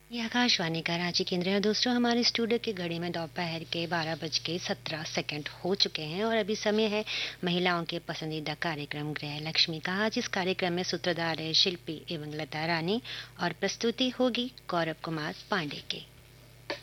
ये आकाशवाणी का रांची केंद्र है। दोस्तों, हमारे स्टूडियो की घड़ी में दोपहर के 12:17 हो चुके हैं और अभी समय है महिलाओं के पसंदीदा कार्यक्रम गृह लक्ष्मी का। आज इस कार्यक्रम में सूत्रधार है शिल्पी एवं लता रानी और प्रस्तुति होगी गौरव कुमार पांडे की।